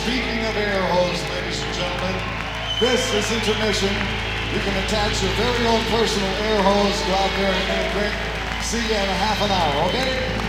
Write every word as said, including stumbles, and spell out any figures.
speaking of air hose, ladies and gentlemen, this is intermission. You can attach your very own personal air hose, go out there and get a drink. See you in a half an hour, okay?